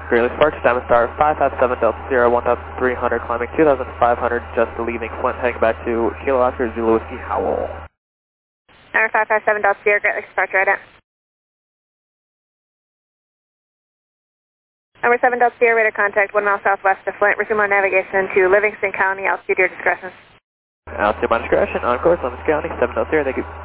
Greeley Sparks, Diamond Star 557 Delta Sierra 1300, climbing 2500, just leaving Flint, heading back to Kilo Oscar Zulu Whiskey Howell. Number 557 Delta Sierra, Great Lakes departure, right at. Number 7 Delta Sierra, radar contact 1 mile southwest of Flint, resume on navigation to Livingston County, altitude your discretion. Altitude my discretion, on course, Livingston County, 7 Delta Sierra, thank you.